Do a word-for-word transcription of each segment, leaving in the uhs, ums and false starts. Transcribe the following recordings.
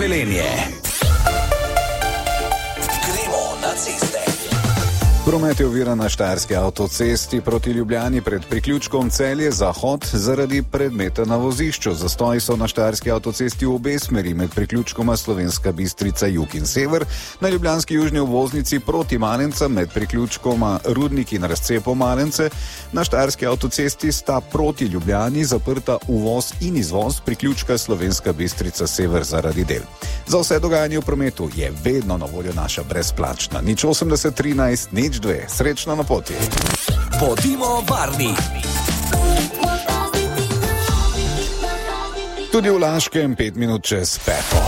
Velenje. Gremo na ceste. Promet je oviran na štajerski avtocesti proti Ljubljani pred priključkom Celje-Zahod zaradi predmeta na vozišču. Zastoji so na štajerski avtocesti v obe smeri med priključkoma Slovenska Bistrica jug in sever, na ljubljanski južni obvoznici proti Malencem med priključkoma Rudnik in razcepo Malence. Na štajerski avtocesti sta proti Ljubljani zaprta uvoz in izvoz priključka Slovenska Bistrica sever zaradi del. Za vse dogajanje v prometu je vedno na voljo naša brezplačna nič osemdeset trinajst nič dve. Srečno na poti. Bodimo varni. Tudi v Laškem pet minut čez peto.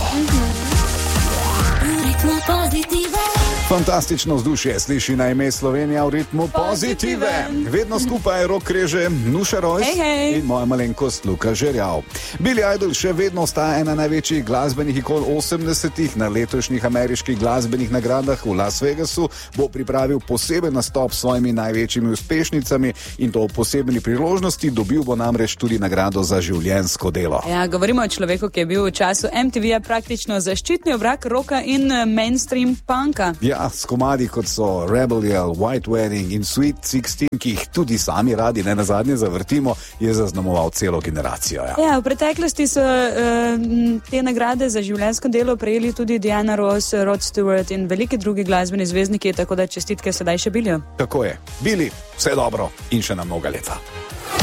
Fantastično vzdušje sliši na ime Slovenija v ritmu pozitive. Vedno skupaj Rok Reže, Nuša Rojs hey, hey. in moja malenkost Luka Žerjav. Billy Idol še vedno ostaja ena največjih glasbenih ikon osemdesetih. Na letošnjih ameriških glasbenih nagradah v Las Vegasu bo pripravil poseben nastop s svojimi največjimi uspešnicami in to v posebni priložnosti. Dobil bo namreč tudi nagrado za življenjsko delo. Ja, govorimo o človeku, ki je bil v času M T V-ja praktično zaščitni obrak roka in mainstream punka. Ja, s komadi kot so Rebel Yell, White Wedding in Sweet sixteen, ki jih tudi sami radi ne nazadnje zavrtimo, je zaznamoval celo generacijo. Ja, ja v preteklosti so uh, te nagrade za življenjsko delo prejeli tudi Diana Ross, Rod Stewart in veliki drugi glasbeni zvezdniki, tako da čestitke sedaj še Billyju. Tako je. Billy, vse dobro in še na mnoga leta.